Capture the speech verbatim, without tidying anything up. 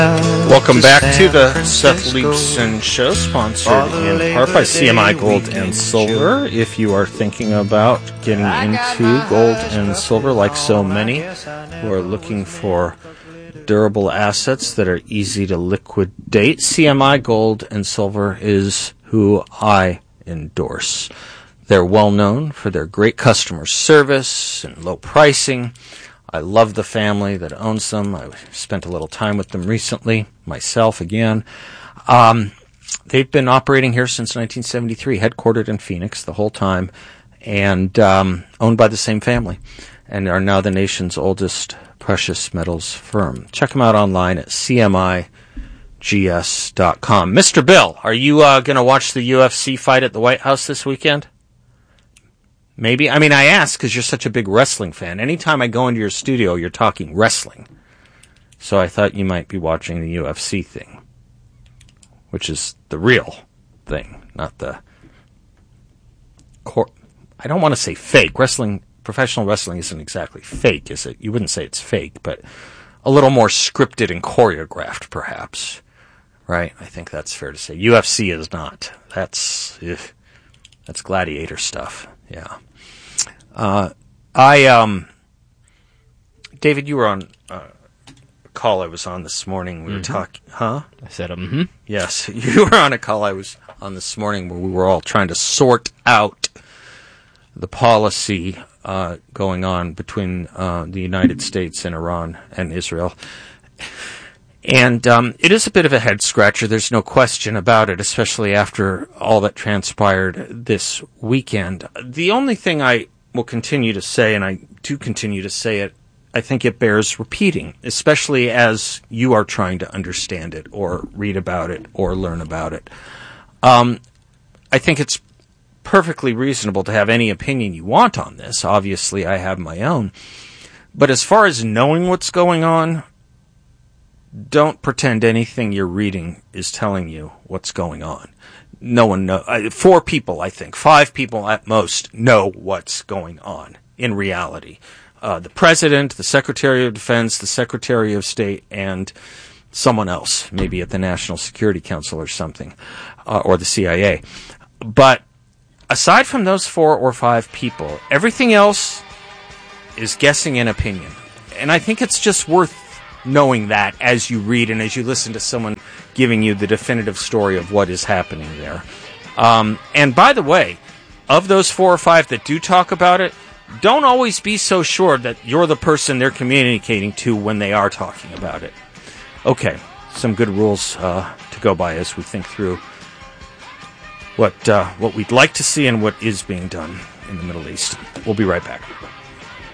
Welcome back to the Seth Leibson Show, sponsored in part by C M I Gold and Silver. If you are thinking about getting into gold and silver, like so many who are looking for durable assets that are easy to liquidate, C M I Gold and Silver is who I endorse. They're well known for their great customer service and low pricing. I love the family that owns them. I spent a little time with them recently, myself again. Um, they've been operating here since nineteen seventy-three, headquartered in Phoenix the whole time, and um, owned by the same family, and are now the nation's oldest precious metals firm. Check them out online at C M I G S dot com. Mister Bill, are you uh, going to watch the U F C fight at the White House this weekend? Maybe. I mean, I ask because you're such a big wrestling fan. Anytime I go into your studio, you're talking wrestling. So I thought you might be watching the U F C thing, which is the real thing, not the... Cor- I don't want to say fake. Wrestling, professional wrestling isn't exactly fake, is it? You wouldn't say it's fake, but a little more scripted and choreographed, perhaps. Right? I think that's fair to say. U F C is not. That's... Ugh, that's gladiator stuff. Yeah. Uh, I, um, David, you were on uh, a call I was on this morning. We mm-hmm. were talking, huh? I said, mm-hmm. Yes, you were on a call I was on this morning where we were all trying to sort out the policy uh, going on between uh, the United States and Iran and Israel. And um, it is a bit of a head-scratcher, there's no question about it, especially after all that transpired this weekend. The only thing I will continue to say, and I do continue to say it, I think it bears repeating, especially as you are trying to understand it or read about it or learn about it. Um, I think it's perfectly reasonable to have any opinion you want on this. Obviously, I have my own. But as far as knowing what's going on, don't pretend anything you're reading is telling you what's going on. No one knows. Four people, I think, five people at most know what's going on in reality. Uh, the President, the Secretary of Defense, the Secretary of State, and someone else, maybe at the National Security Council or something, uh, or the C I A. But aside from those four or five people, everything else is guessing and opinion. And I think it's just worth knowing that as you read and as you listen to someone giving you the definitive story of what is happening there. Um, and by the way, of those four or five that do talk about it, don't always be so sure that you're the person they're communicating to when they are talking about it. Okay, some good rules uh, to go by as we think through what uh, what we'd like to see and what is being done in the Middle East. We'll be right back.